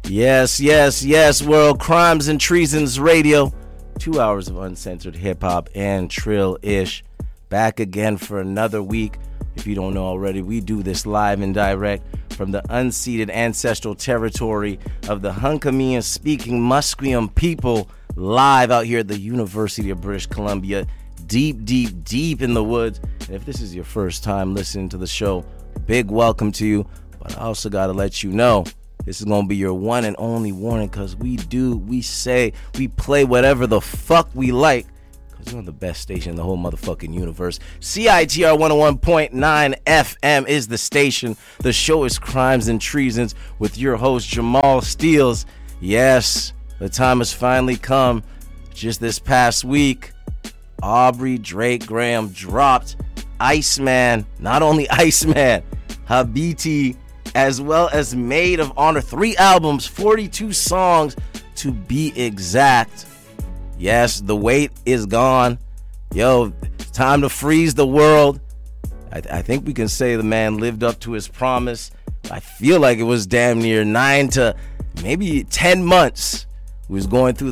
Yes, yes, yes, world. Crimes and Treasons Radio. 2 hours of uncensored hip-hop and trill-ish. Back again for another week. If you don't know already, we do this live and direct from the unceded ancestral territory of the Hunkaminam-speaking Musqueam people, live out here at the University of British Columbia, deep, deep, deep in the woods. And if this is your first time listening to the show, big welcome to you. But I also got to let you know, this is going to be your one and only warning, because we play whatever the fuck we like, because we're on the best station in the whole motherfucking universe. CITR 101.9 FM is the station. The show is Crimes and Treasons with your host, Jamal Steels. Yes, the time has finally come. Just this past week, Aubrey Drake Graham dropped Iceman. Not only Iceman, Habiti, as well as Maid of Honor. 3 albums, 42 songs to be exact. Yes, the wait is gone. Yo, it's time to freeze the world. I think we can say the man lived up to his promise. I feel like it was damn near 9 to maybe 10 months. We was going through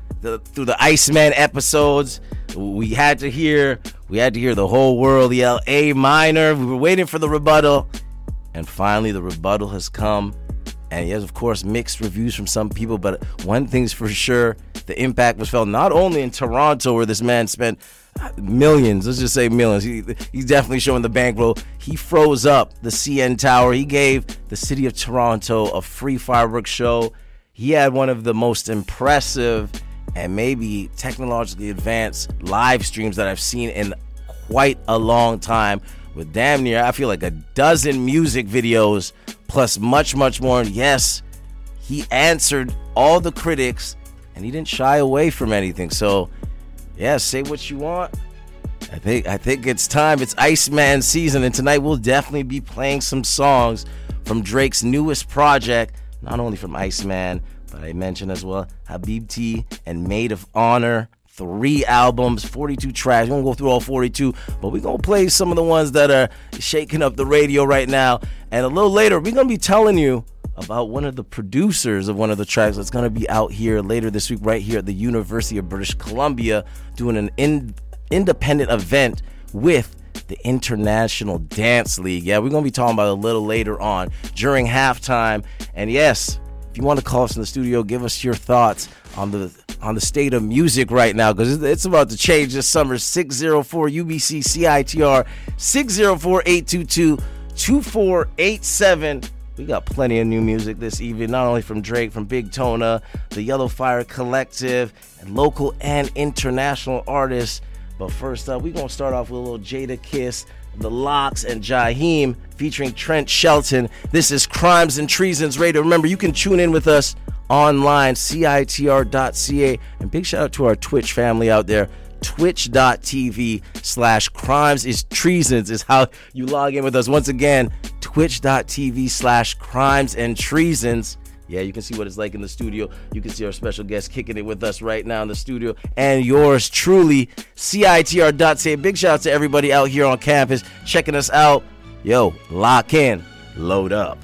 the Iceman episodes. We had to hear the whole world yell A minor. We were waiting for the rebuttal. And finally, the rebuttal has come. And yes, of course, mixed reviews from some people. But one thing's for sure, the impact was felt not only in Toronto, where this man spent millions, let's just say millions. He's definitely showing the bankroll. He froze up the CN Tower. He gave the city of Toronto a free fireworks show. He had one of the most impressive and maybe technologically advanced live streams that I've seen in quite a long time, with damn near, I feel like, a dozen music videos, plus much, much more. And yes, he answered all the critics, and he didn't shy away from anything. So, yeah, say what you want. I think it's time. It's Iceman season, and tonight we'll definitely be playing some songs from Drake's newest project, not only from Iceman, but I mentioned as well Habibti and Maid of Honor. 3 albums, 42 tracks. We won't go through all 42, but we're going to play some of the ones that are shaking up the radio right now. And a little later, we're going to be telling you about one of the producers of one of the tracks that's going to be out here later this week, right here at the University of British Columbia, doing an independent event with the International Dance League. Yeah, we're going to be talking about it a little later on during halftime. And yes, if you want to call us in the studio, give us your thoughts on the state of music right now, because it's about to change this summer. 604 UBC CITR 604-822-2487. We got plenty of new music this evening, not only from Drake, from Big Tona, the Yellow Fire Collective, and local and international artists. But first up, we're going to start off with a little Jada Kiss, The Lox, and Jaheim featuring Trent Shelton. This is Crimes and Treasons Radio. Remember, you can tune in with us online, CITR.ca. And big shout out to our Twitch family out there. Twitch.tv/crimesistreasons is how you log in with us. Once again, Twitch.tv/crimesandtreasons. Yeah, you can see what it's like in the studio. You can see our special guest kicking it with us right now in the studio. And yours truly, CITR.ca. Big shout out to everybody out here on campus checking us out. Yo, lock in, load up.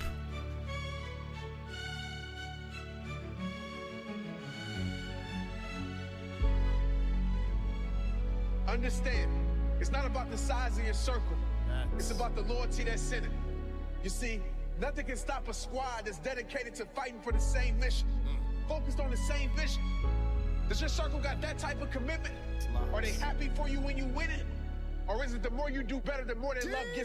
Understand, it's not about the size of your circle. It's about the loyalty that's in it. You see, nothing can stop a squad that's dedicated to fighting for the same mission, focused on the same vision. Does your circle got that type of commitment? Are they happy for you when you win it? Or is it the more you do better, the more they love gets